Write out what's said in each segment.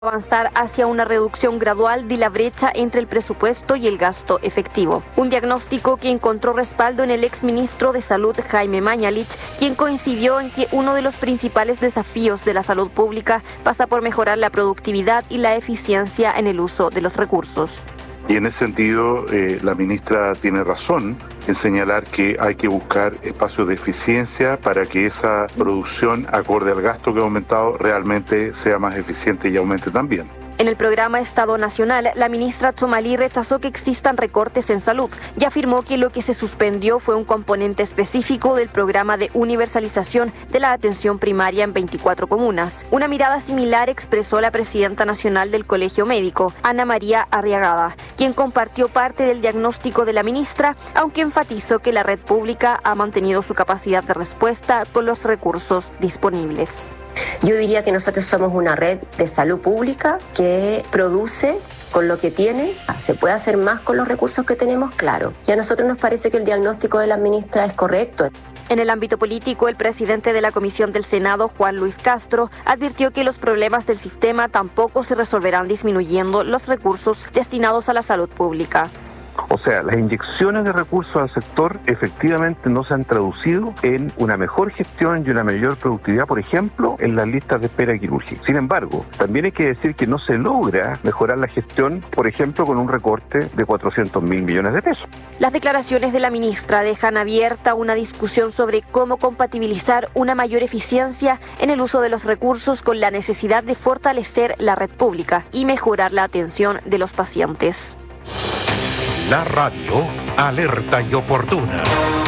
avanzar hacia una reducción gradual de la brecha entre el presupuesto y el gasto efectivo. Un diagnóstico que encontró respaldo en el exministro de Salud, Jaime Mañalich, quien coincidió en que uno de los principales desafíos de la salud pública pasa por mejorar la productividad y la eficiencia en el uso de los recursos. Y en ese sentido, la ministra tiene razón en señalar que hay que buscar espacios de eficiencia para que esa producción, acorde al gasto que ha aumentado, realmente sea más eficiente y aumente también. En el programa Estado Nacional, la ministra Tsomalí rechazó que existan recortes en salud y afirmó que lo que se suspendió fue un componente específico del programa de universalización de la atención primaria en 24 comunas. Una mirada similar expresó la presidenta nacional del Colegio Médico, Ana María Arriagada, quien compartió parte del diagnóstico de la ministra, aunque enfatizó que la red pública ha mantenido su capacidad de respuesta con los recursos disponibles. Yo diría que nosotros somos una red de salud pública que produce con lo que tiene. ¿Se puede hacer más con los recursos que tenemos? Claro. Y a nosotros nos parece que el diagnóstico de la ministra es correcto. En el ámbito político, el presidente de la Comisión del Senado, Juan Luis Castro, advirtió que los problemas del sistema tampoco se resolverán disminuyendo los recursos destinados a la salud pública. O sea, las inyecciones de recursos al sector efectivamente no se han traducido en una mejor gestión y una mayor productividad, por ejemplo, en las listas de espera quirúrgica. Sin embargo, también hay que decir que no se logra mejorar la gestión, por ejemplo, con un recorte de 400.000 millones de pesos. Las declaraciones de la ministra dejan abierta una discusión sobre cómo compatibilizar una mayor eficiencia en el uso de los recursos con la necesidad de fortalecer la red pública y mejorar la atención de los pacientes. La radio, alerta y oportuna.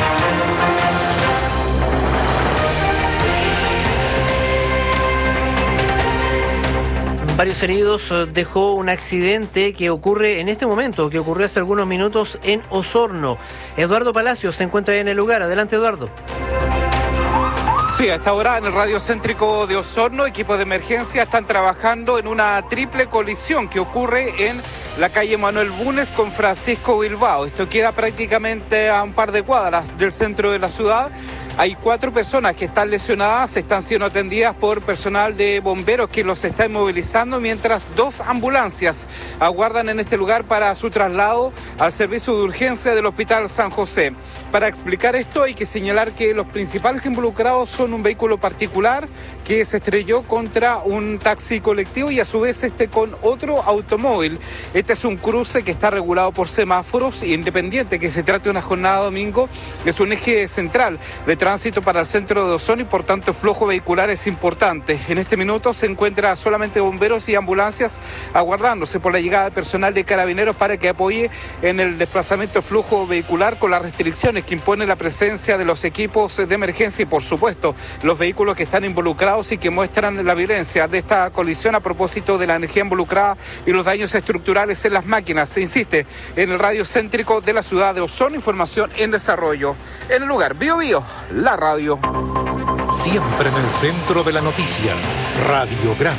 Varios heridos dejó un accidente que ocurre en este momento, que ocurrió hace algunos minutos en Osorno. Eduardo Palacios se encuentra en el lugar. Adelante, Eduardo. Sí, a esta hora en el radio céntrico de Osorno, equipos de emergencia están trabajando en una triple colisión que ocurre en la calle Manuel Bulnes con Francisco Bilbao. Esto queda prácticamente a un par de cuadras del centro de la ciudad. Hay 4 personas que están lesionadas, están siendo atendidas por personal de bomberos que los está inmovilizando, mientras 2 ambulancias aguardan en este lugar para su traslado al servicio de urgencia del Hospital San José. Para explicar esto hay que señalar que los principales involucrados son un vehículo particular que se estrelló contra un taxi colectivo y a su vez con otro automóvil. Este es un cruce que está regulado por semáforos y independiente que se trate de una jornada domingo, es un eje central de tránsito para el centro de Osorno y por tanto el flujo vehicular es importante. En este minuto se encuentra solamente bomberos y ambulancias aguardándose por la llegada de personal de carabineros para que apoye en el desplazamiento de flujo vehicular con las restricciones que impone la presencia de los equipos de emergencia y por supuesto los vehículos que están involucrados y que muestran la violencia de esta colisión a propósito de la energía involucrada y los daños estructurales en las máquinas. Se insiste en el radio céntrico de la ciudad de Osorno, información en desarrollo. En el lugar Bio Bio, la radio. Siempre en el centro de la noticia, Radiograma.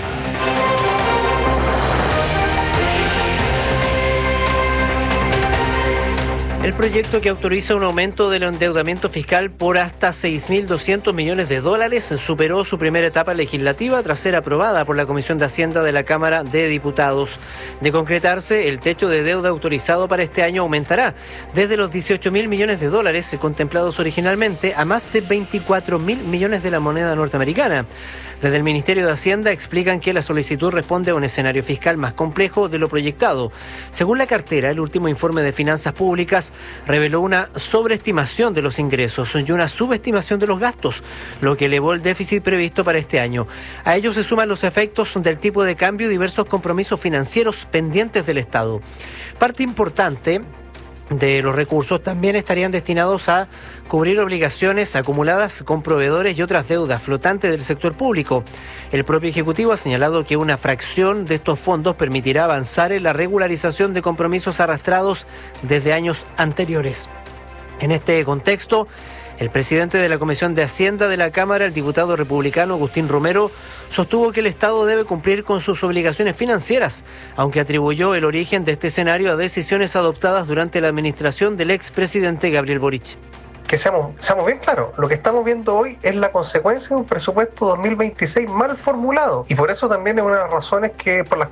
El proyecto que autoriza un aumento del endeudamiento fiscal por hasta $6.200 millones superó su primera etapa legislativa tras ser aprobada por la Comisión de Hacienda de la Cámara de Diputados. De concretarse, el techo de deuda autorizado para este año aumentará desde los $18.000 millones contemplados originalmente a más de $24.000 millones de la moneda norteamericana. Desde el Ministerio de Hacienda explican que la solicitud responde a un escenario fiscal más complejo de lo proyectado. Según la cartera, el último informe de finanzas públicas reveló una sobreestimación de los ingresos y una subestimación de los gastos, lo que elevó el déficit previsto para este año. A ello se suman los efectos del tipo de cambio y diversos compromisos financieros pendientes del Estado. Parte importante de los recursos también estarían destinados a cubrir obligaciones acumuladas con proveedores y otras deudas flotantes del sector público. El propio Ejecutivo ha señalado que una fracción de estos fondos permitirá avanzar en la regularización de compromisos arrastrados desde años anteriores. En este contexto, el presidente de la Comisión de Hacienda de la Cámara, el diputado republicano Agustín Romero, sostuvo que el Estado debe cumplir con sus obligaciones financieras, aunque atribuyó el origen de este escenario a decisiones adoptadas durante la administración del expresidente Gabriel Boric. que seamos bien claros, lo que estamos viendo hoy es la consecuencia de un presupuesto 2026 mal formulado, y por eso también es una de las razones por las